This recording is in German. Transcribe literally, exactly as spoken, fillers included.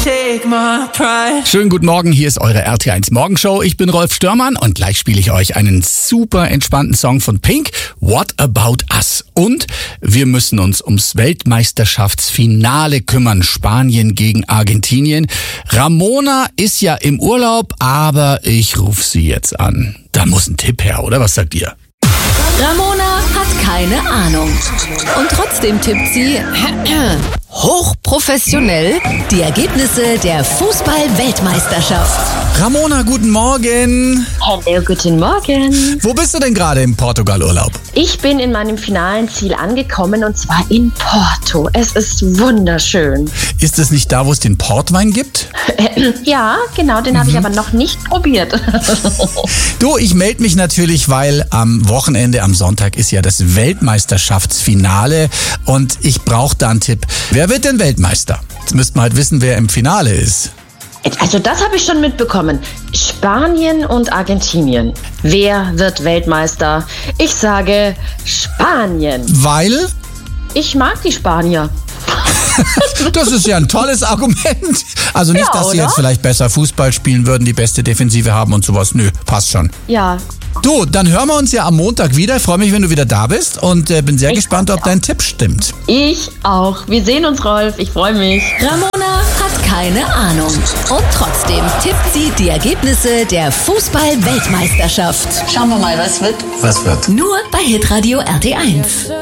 Take my pride. Schönen guten Morgen, hier ist eure R T eins Morgenshow. Ich bin Rolf Störmann und gleich spiele ich euch einen super entspannten Song von Pink, What About Us? Und wir müssen uns ums Weltmeisterschaftsfinale kümmern, Spanien gegen Argentinien. Ramona ist ja im Urlaub, aber ich rufe sie jetzt an. Da muss ein Tipp her, oder? Was sagt ihr? Ramona hat keine Ahnung. Und trotzdem tippt sie hochprofessionell die Ergebnisse der Fußball-Weltmeisterschaft. Ramona, guten Morgen. Hallo, guten Morgen. Wo bist du denn gerade im Portugal-Urlaub? Ich bin in meinem finalen Ziel angekommen und zwar in Porto. Es ist wunderschön. Ist es nicht da, wo es den Portwein gibt? Ja, genau, den habe ich aber noch nicht probiert. Du, ich melde mich natürlich, weil am Wochenende, am Sonntag ist ja das Weltmeisterschaftsfinale und ich brauche da einen Tipp. Wer wird denn Weltmeister? Jetzt müssten wir halt wissen, wer im Finale ist. Also das habe ich schon mitbekommen. Spanien und Argentinien. Wer wird Weltmeister? Ich sage Spanien. Weil? Ich mag die Spanier. Das ist ja ein tolles Argument. Also nicht, Ja, dass sie oder? jetzt vielleicht besser Fußball spielen würden, die beste Defensive haben und sowas. Nö, passt schon. Ja. Du, dann hören wir uns ja am Montag wieder. Ich freue mich, wenn du wieder da bist und äh, bin sehr Ich gespannt, ob dein Tipp stimmt. Ich auch. Wir sehen uns, Rolf. Ich freue mich. Ramona hat keine Ahnung. Und trotzdem tippt sie die Ergebnisse der Fußball-Weltmeisterschaft. Schauen wir mal, was wird. Was wird? Nur bei Hitradio R T eins.